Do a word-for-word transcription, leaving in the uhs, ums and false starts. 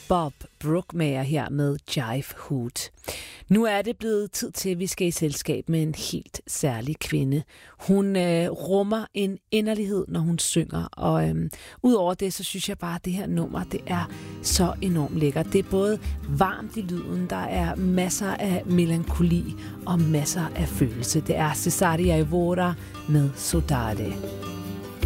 Bob Brookmeyer her med Jive Hoot. Nu er det blevet tid til, at vi skal i selskab med en helt særlig kvinde. Hun øh, rummer en inderlighed, når hun synger, og øh, udover det, så synes jeg bare, at det her nummer, det er så enormt lækkert. Det er både varmt i lyden, der er masser af melankoli og masser af følelse. Det er Cesaria Evora med Saudade.